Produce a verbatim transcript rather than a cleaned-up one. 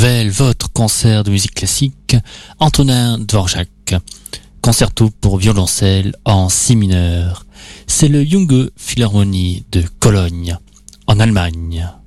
Devel, votre concert de musique classique, Antonin Dvorak, concerto pour violoncelle en si mineur. C'est le Junge Philharmonie de Cologne, en Allemagne.